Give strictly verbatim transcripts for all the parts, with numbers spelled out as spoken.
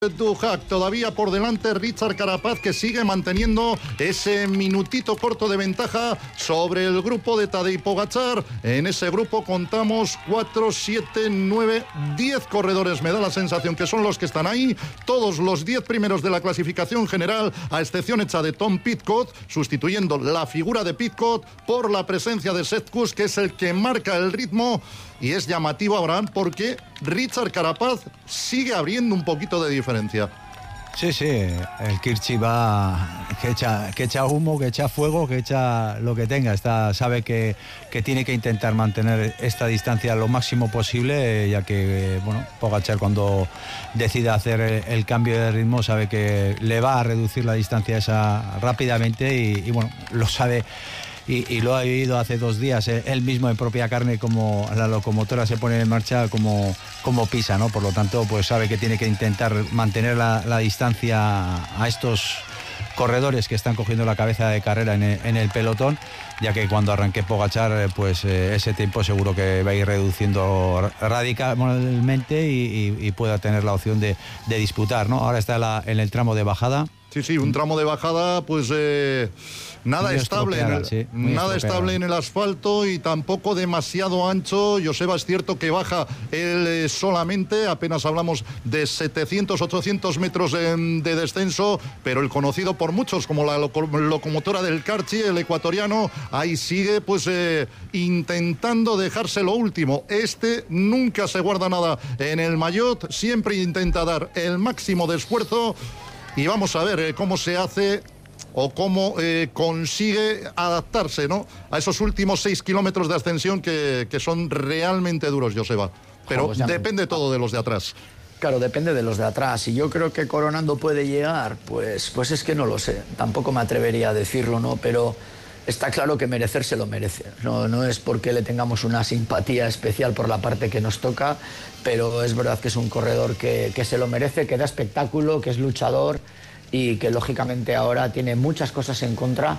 Duhac, todavía por delante Richard Carapaz, que sigue manteniendo ese minutito corto de ventaja sobre el grupo de Tadej Pogačar. En ese grupo contamos cuatro, siete, nueve, diez corredores, me da la sensación que son los que están ahí, todos los diez primeros de la clasificación general, a excepción hecha de Tom Pidcock, sustituyendo la figura de Pidcock por la presencia de Sepp Kuss, que es el que marca el ritmo. Y es llamativo, Abraham, porque Richard Carapaz sigue abriendo un poquito de diferencia. Sí, sí, el Kirchi va, que echa, que echa humo, que echa fuego, que echa lo que tenga. Está, sabe que, que tiene que intentar mantener esta distancia lo máximo posible, ya que, bueno, Pogačar cuando decida hacer el, el cambio de ritmo sabe que le va a reducir la distancia esa rápidamente y, y bueno, lo sabe. Y, y lo ha vivido hace dos días, eh, él mismo en propia carne, como la locomotora se pone en marcha, como, como pisa, ¿no? Por lo tanto, pues sabe que tiene que intentar mantener la, la distancia a estos corredores que están cogiendo la cabeza de carrera en el, en el pelotón, ya que cuando arranque Pogačar, pues eh, ese tiempo seguro que va a ir reduciendo radicalmente y, y, y pueda tener la opción de, de disputar, ¿no? Ahora está la, en el tramo de bajada. Sí, sí, un tramo de bajada, pues eh, nada estable, en el, sí, nada estable en el asfalto y tampoco demasiado ancho. Joseba, es cierto que baja él eh, solamente, apenas hablamos de setecientos, ochocientos metros de, de descenso, pero el conocido por muchos como la loco, locomotora del Carchi, el ecuatoriano, ahí sigue pues eh, intentando dejarse lo último. Este nunca se guarda nada en el maillot, siempre intenta dar el máximo de esfuerzo. Y vamos a ver eh, cómo se hace o cómo eh, consigue adaptarse, ¿no?, a esos últimos seis kilómetros de ascensión que, que son realmente duros, Joseba. Pero oh, pues depende me... todo de los de atrás. Claro, depende de los de atrás. Y yo creo que Coronando puede llegar, pues, pues es que no lo sé. Tampoco me atrevería a decirlo, ¿no? Pero está claro que merecer se lo merece. No, no es porque le tengamos una simpatía especial por la parte que nos toca, pero es verdad que es un corredor que, que se lo merece, que da espectáculo, que es luchador y que lógicamente ahora tiene muchas cosas en contra,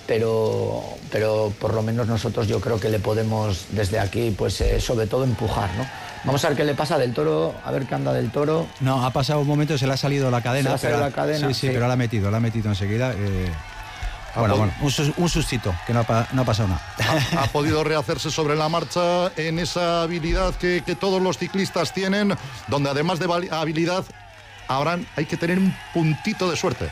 pero, pero por lo menos nosotros yo creo que le podemos desde aquí, pues eh, sobre todo empujar, ¿no? Vamos a ver qué le pasa Del Toro, a ver qué anda Del Toro. No, ha pasado un momento, se le ha salido la cadena. Se le ha salido pero, la cadena. Sí, sí, sí, pero la ha metido, la ha metido enseguida. Eh... Bueno, bueno, un, un sustito, que no ha, no ha pasado nada. Ha, ha podido rehacerse sobre la marcha en esa habilidad que, que todos los ciclistas tienen, donde además de habilidad, ahora hay que tener un puntito de suerte.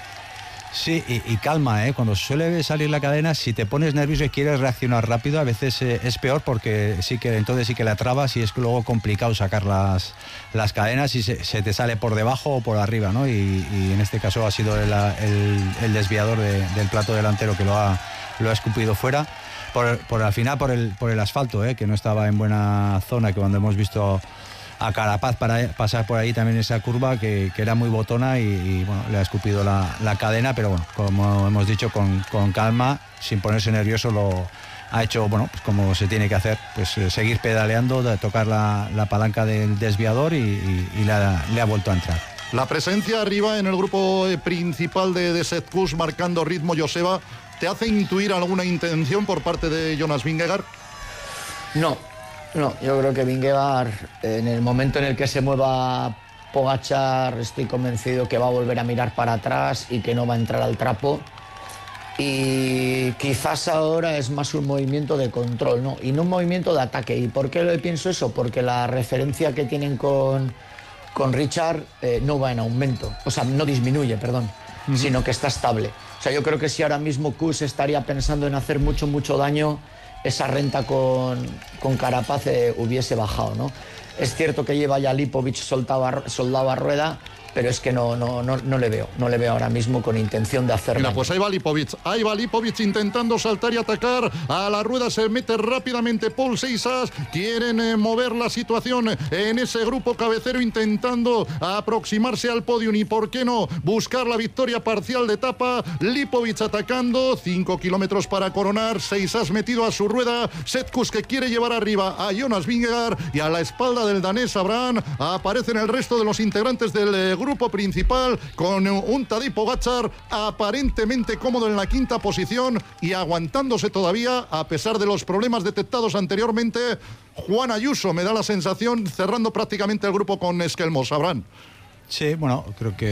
Sí, y, y calma, ¿eh? Cuando suele salir la cadena, si te pones nervioso y quieres reaccionar rápido, a veces eh, es peor porque sí que entonces sí que la trabas y es luego complicado sacar las, las cadenas y se, se te sale por debajo o por arriba, ¿no? Y, y en este caso ha sido el, el, el desviador de, del plato delantero que lo ha, lo ha escupido fuera. Por, por al final por el, por el asfalto, ¿eh? Que no estaba en buena zona, que cuando hemos visto a Carapaz para pasar por ahí también esa curva que, que era muy botona y, y bueno, le ha escupido la, la cadena, pero bueno, como hemos dicho, con, con calma, sin ponerse nervioso, lo ha hecho, bueno, pues como se tiene que hacer, pues eh, seguir pedaleando, de tocar la, la palanca del desviador y, y, y le, ha, le ha vuelto a entrar. La presencia arriba en el grupo principal de, de Sepp Kuss marcando ritmo, Joseba, ¿te hace intuir alguna intención por parte de Jonas Vingegaard? No. No, yo creo que Vingegaard, en el momento en el que se mueva Pogačar, estoy convencido que va a volver a mirar para atrás y que no va a entrar al trapo. Y quizás ahora es más un movimiento de control, ¿no? Y no un movimiento de ataque. ¿Y por qué pienso eso? Porque la referencia que tienen con, con Richard eh, no va en aumento. O sea, no disminuye, perdón, uh-huh. sino que está estable. O sea, yo creo que si ahora mismo Kuss estaría pensando en hacer mucho, mucho daño, esa renta con, con Carapaz eh, hubiese bajado, ¿no? Es cierto que lleva ya Lipovic soldado, soldado a rueda, pero es que no, no, no, no le veo, no le veo ahora mismo con intención de hacer Mira, daño. Pues ahí va Lipovic, ahí va Lipovic intentando saltar y atacar, a la rueda se mete rápidamente Paul Seisas, quieren eh, mover la situación en ese grupo cabecero intentando aproximarse al podium y por qué no buscar la victoria parcial de etapa. Lipovic atacando, cinco kilómetros para coronar, Seisas metido a su rueda, Sepp Kuss que quiere llevar arriba a Jonas Vingegaard y a la espalda del danés Abraham aparecen el resto de los integrantes del eh, grupo principal con un Tadej Pogačar aparentemente cómodo en la quinta posición y aguantándose todavía a pesar de los problemas detectados anteriormente. Juan Ayuso me da la sensación cerrando prácticamente el grupo con Esquelmos. Abraham. Sí, bueno, creo que